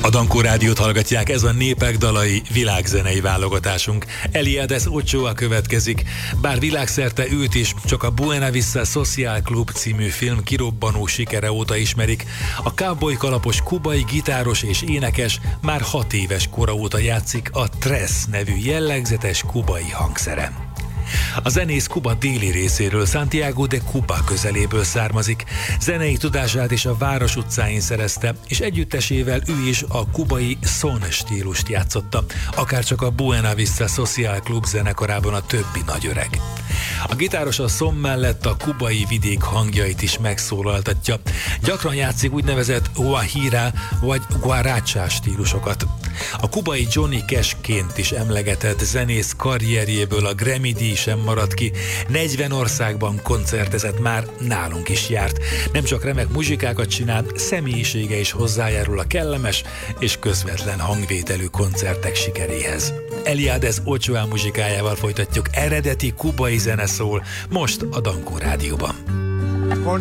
A Dankó Rádiót hallgatják, ez a Népek dalai világzenei válogatásunk. Eliades Ochoa következik, bár világszerte őt is csak a Buena Vista Social Club című film kirobbanó sikere óta ismerik. A cowboy kalapos kubai gitáros és énekes már 6 éves kora óta játszik a Tres nevű jellegzetes kubai hangszeren. A zenész Kuba déli részéről, Santiago de Cuba közeléből származik. Zenei tudását is a város utcáin szerezte, és együttesével ő is a kubai son stílust játszotta, akárcsak a Buena Vista Social Club zenekarában a többi nagyöreg. A gitáros a son mellett a kubai vidék hangjait is megszólaltatja. Gyakran játszik úgynevezett guajira vagy guaracha stílusokat. A kubai Johnny Cash-ként is emlegetett zenész karrierjéből a Grammy-díj sem maradt ki. 40 országban koncertezett már, nálunk is járt. Nem csak remek muzsikákat csinál, személyisége is hozzájárul a kellemes és közvetlen hangvételű koncertek sikeréhez. Eliades Ochoa muzsikájával folytatjuk, eredeti kubai zene szól most a Dankó Rádióban.